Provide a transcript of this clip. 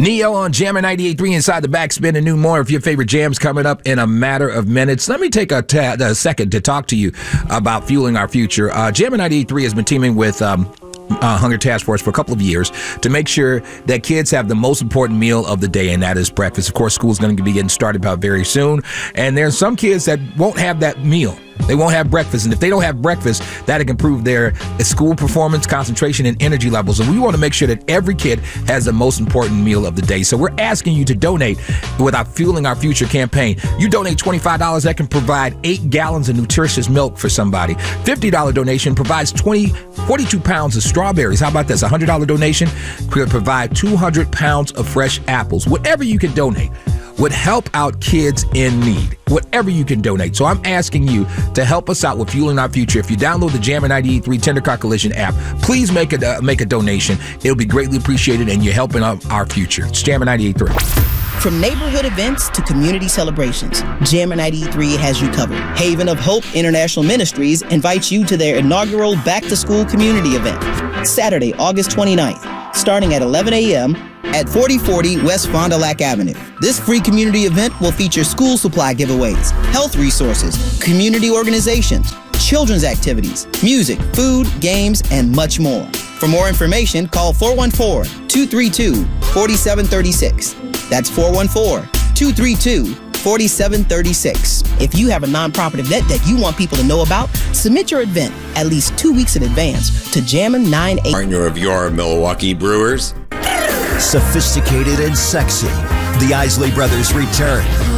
Neo on Jammer 98.3 Inside the Backspin, and new more of your favorite jams coming up in a matter of minutes. Let me take a second to talk to you about fueling our future. Jammer 98.3 has been teaming with Hunger Task Force for a couple of years to make sure that kids have the most important meal of the day, and that is breakfast. Of course, school's going to be getting started about very soon, and there's some kids that won't have that meal. They won't have breakfast, and if they don't have breakfast, that can improve their school performance, concentration, and energy levels. And we want to make sure that every kid has the most important meal of the day. So we're asking you to donate with our Fueling Our Future campaign. You donate $25, that can provide 8 gallons of nutritious milk for somebody. $50 donation provides 42 pounds of strawberries. How about this? $100 donation could provide 200 pounds of fresh apples. Whatever you can donate would help out kids in need. Whatever you can donate. So I'm asking you to help us out with Fueling Our Future. If you download the Jammer 98.3 Tender Car Collision app, please make a donation. It'll be greatly appreciated, and you're helping out our future. It's Jammer 98.3. From neighborhood events to community celebrations, Jammer 93 has you covered. Haven of Hope International Ministries invites you to their inaugural Back to School community event, Saturday, August 29th, starting at 11 a.m. at 4040 West Fond du Lac Avenue. This free community event will feature school supply giveaways, health resources, community organizations, children's activities, music, food, games, and much more. For more information, call 414-232-4736. That's 414-232-4736. If you have a nonprofit event that you want people to know about, submit your event at least 2 weeks in advance to Jammin' 98. Partner of your Milwaukee Brewers. Sophisticated and sexy, the Isley Brothers return